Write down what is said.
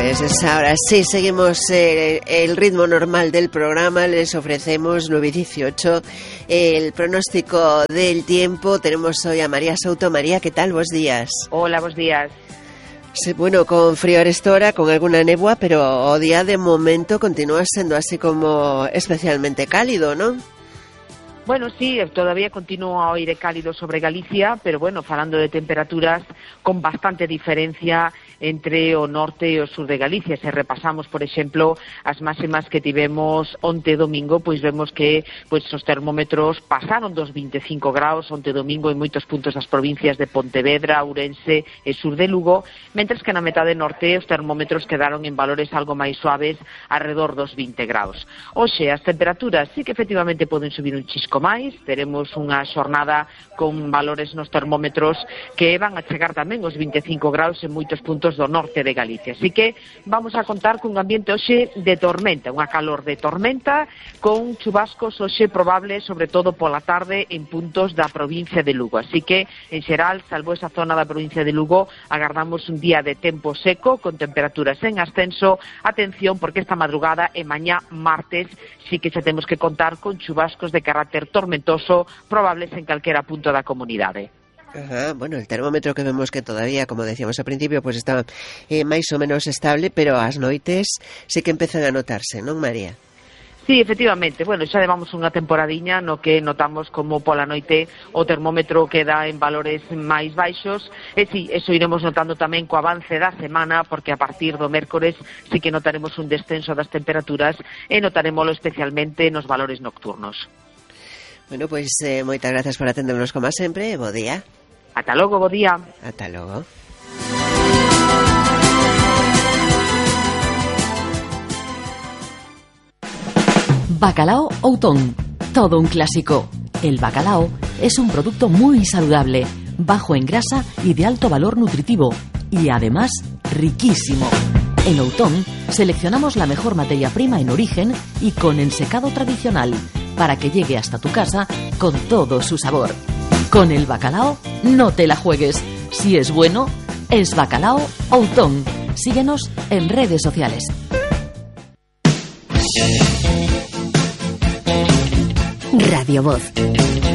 Pues ahora sí, seguimos el ritmo normal del programa. Les ofrecemos 9:18 el pronóstico del tiempo. Tenemos hoy a María Souto. María, ¿qué tal? Buenos días. Hola, buenos días. Sí, bueno, con frío a esta hora, con alguna nebua, pero o día de momento continúa siendo así como especialmente cálido, ¿no? Bueno, sí, todavía continúa aire cálido sobre Galicia, pero bueno, falando de temperaturas con bastante diferencia entre o norte e o sur de Galicia. Se repasamos, por exemplo, as máximas que tivemos onte domingo, pois vemos que pois os termómetros pasaron dos 25 graus onte domingo en moitos puntos das provincias de Pontevedra, Ourense e sur de Lugo, mentres que na metade norte os termómetros quedaron en valores algo máis suaves, alrededor dos 20 graus. Hoxe, as temperaturas sí que efectivamente poden subir un chisco máis, teremos unha xornada con valores nos termómetros que van a chegar tamén os 25 graus en moitos puntos do norte de Galicia. Así que vamos a contar cun ambiente hoxe de tormenta, unha calor de tormenta, con chubascos hoxe probables, sobre todo pola tarde, en puntos da provincia de Lugo. Así que, en xeral, salvo esa zona da provincia de Lugo, agardamos un día de tempo seco, con temperaturas en ascenso. Atención, porque esta madrugada e mañá martes sí que xa temos que contar con chubascos de carácter tormentoso probables en calquera punto da comunidade. Ajá, bueno, el termómetro que vemos que todavía, como decíamos al principio, pues está máis ou menos estable, pero as noites sí que empezan a notarse, non, María? Sí, efectivamente. Bueno, xa levamos unha temporadiña no que notamos como pola noite o termómetro queda en valores máis baixos. E sí, eso iremos notando tamén co avance da semana, porque a partir do mércores sí que notaremos un descenso das temperaturas e notaremoslo especialmente nos valores nocturnos. Bueno, pois moitas grazas por atendernos como sempre. Bo día. Ata logo, bo día. Ata logo. Bacalao Outón, todo un clásico. El bacalao es un producto muy saludable, bajo en grasa y de alto valor nutritivo, y además riquísimo. En Outón seleccionamos la mejor materia prima en origen y con ensecado tradicional, para que llegue hasta tu casa con todo su sabor. Con el bacalao no te la juegues. Si es bueno, es Bacalao Outón. Síguenos en redes sociales. Radio Voz.